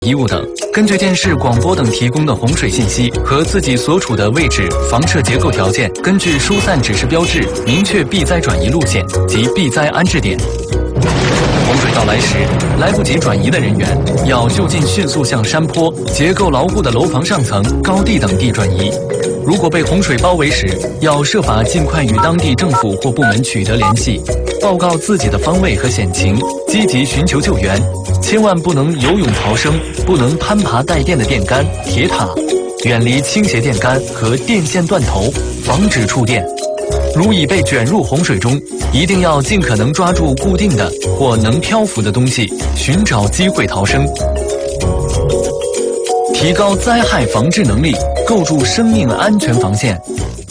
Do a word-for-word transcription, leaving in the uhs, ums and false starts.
衣物等，根据电视、广播等提供的洪水信息和自己所处的位置、房舍结构条件，根据疏散指示标志，明确避灾转移路线及避灾安置点。洪水到来时，来不及转移的人员要就近迅速向山坡、结构牢固的楼房上层、高地等地转移。如果被洪水包围时，要设法尽快与当地政府或部门取得联系，报告自己的方位和险情，积极寻求救援。千万不能游泳逃生，不能攀爬带电的电杆、铁塔，远离倾斜电杆和电线断头，防止触电。如已被卷入洪水中，一定要尽可能抓住固定的或能漂浮的东西，寻找机会逃生。提高灾害防治能力，构筑生命安全防线。